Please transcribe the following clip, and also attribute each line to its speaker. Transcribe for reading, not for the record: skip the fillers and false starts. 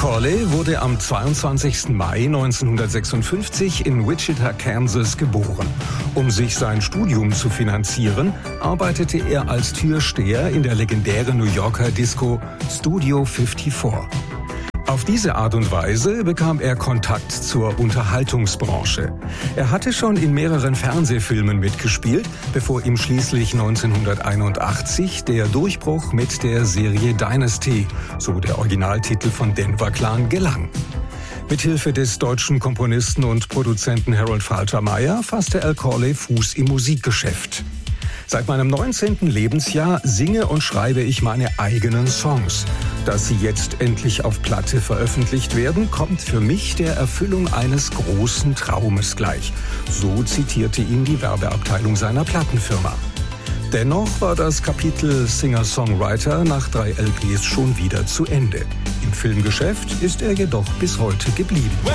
Speaker 1: Corley wurde am 22. Mai 1956 in Wichita, Kansas geboren. Um sich sein Studium zu finanzieren, arbeitete er als Türsteher in der legendären New Yorker Disco Studio 54. Auf diese Art und Weise bekam er Kontakt zur Unterhaltungsbranche. Er hatte schon in mehreren Fernsehfilmen mitgespielt, bevor ihm schließlich 1981 der Durchbruch mit der Serie Dynasty, so der Originaltitel von Denver Clan, gelang. Mithilfe des deutschen Komponisten und Produzenten Harold Faltermeyer fasste Al Corley Fuß im Musikgeschäft. Seit meinem 19. Lebensjahr singe und schreibe ich meine eigenen Songs. Dass sie jetzt endlich auf Platte veröffentlicht werden, kommt für mich der Erfüllung eines großen Traumes gleich. So zitierte ihn die Werbeabteilung seiner Plattenfirma. Dennoch war das Kapitel Singer-Songwriter nach 3 LPs schon wieder zu Ende. Im Filmgeschäft ist er jedoch bis heute geblieben.